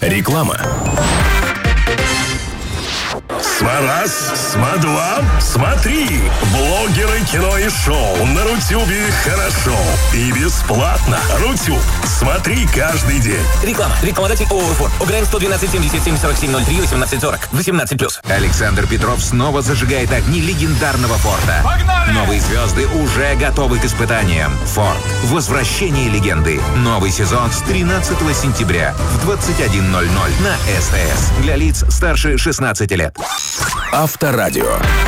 Реклама. Раз, два, смотри. Блогеры, кино и шоу на Рутюбе хорошо и бесплатно. Рутюб. Смотри каждый день. Реклама. Рекламодатель ООО «Форд». ОГРН 112 77 47 03 1840. 18+. Александр Петров снова зажигает огни легендарного Форда. Погнали! Новые звезды уже готовы к испытаниям. Форд. Возвращение легенды. Новый сезон с 13 сентября в 21:00 на СТС. Для лиц старше 16 лет. Авторадио.